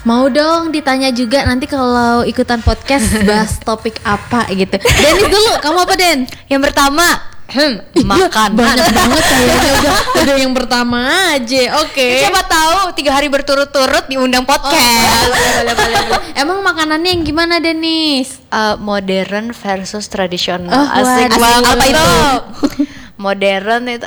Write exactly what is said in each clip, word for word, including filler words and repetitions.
Mau dong ditanya juga nanti kalau ikutan podcast bahas topik apa gitu. Denis dulu, kamu apa Den? Yang pertama, hmm, makanan. Banyak banget kayaknya udah, udah yang pertama aja. Oke. Okay. Siapa tahu tiga hari berturut-turut diundang podcast. Oh, boleh, boleh, boleh, boleh. Emang makanannya yang gimana Denis? Uh, modern versus tradisional. Oh, asik waduh. banget. Apa itu? Modern itu.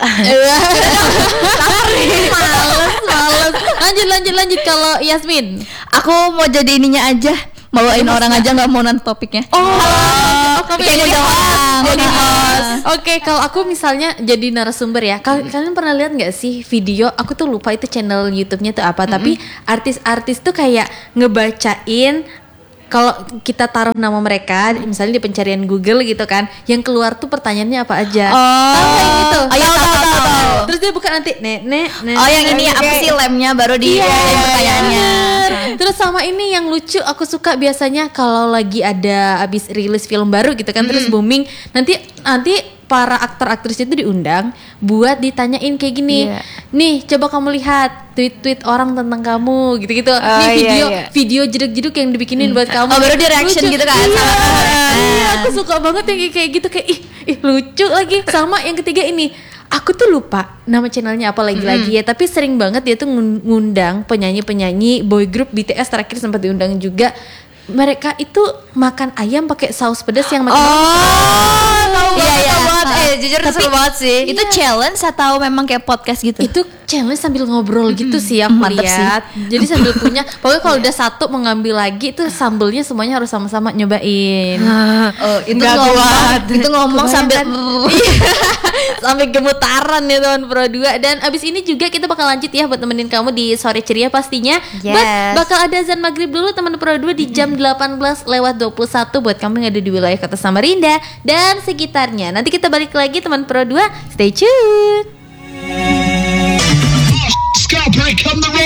males, males. Lanjut, lanjut, lanjut. Kalau Yasmin, aku mau jadi ininya aja, bawain Mas orang gak? Aja nggak mau nonton topiknya. Oh, oh kamu jadi doang. Jadi host. Oke, kalau aku misalnya jadi narasumber ya. Kal- kalian pernah lihat nggak sih video? Aku tuh lupa itu channel YouTube-nya tuh apa. Mm-hmm. Tapi artis-artis tuh kayak ngebacain. Kalau kita taruh nama mereka, misalnya di pencarian Google gitu kan, yang keluar tuh pertanyaannya apa aja. Oh, tahu yang itu? Oh, ya, tahu, tahu, tahu. Terus dia buka nanti, nek, nek, nek. Oh, yang ini okay. apa sih lemnya baru di iya, pertanyaannya. Terus sama ini yang lucu, aku suka biasanya kalau lagi ada abis rilis film baru gitu kan, mm. terus booming, nanti nanti para aktor aktris itu diundang buat ditanyain kayak gini. Yeah. Nih, coba kamu lihat tweet-tweet orang tentang kamu gitu-gitu. Uh, Nih video iya, iya. video jeduk-jeduk yang dibikinin hmm. buat kamu. Oh, baru di reaction lucu. Gitu kan. Iya, iya, aku suka banget yang kayak gitu kayak ih, ih lucu lagi. Sama yang ketiga ini, aku tuh lupa nama channelnya apa lagi-lagi mm-hmm. ya, tapi sering banget dia tuh ngundang penyanyi-penyanyi boy group B T S, terakhir sempat diundang juga. Mereka itu makan ayam pakai saus pedas yang makin oh, tahu iya, iya. banget. Eh, jujur tapi, seru banget sih. Itu iya. challenge atau memang kayak podcast gitu? Itu challenge sambil ngobrol mm-hmm. gitu sih aku Mantep lihat. Sih. Jadi sambil punya, pokoknya kalau udah satu mau ngambil lagi itu sambelnya semuanya harus sama-sama nyobain. Oh, itu Gak ngomong, kuat. itu ngomong sambil sampai gemetaran ya teman Pro dua. Dan abis ini juga kita bakal lanjut ya buat nemenin kamu di sore ceria pastinya. Yes. But bakal ada azan maghrib dulu teman Pro dua di jam delapan belas lewat dua puluh satu buat kamu yang ada di wilayah Kota Samarinda dan sekitarnya. Nanti kita balik lagi teman Pro dua. Stay tune.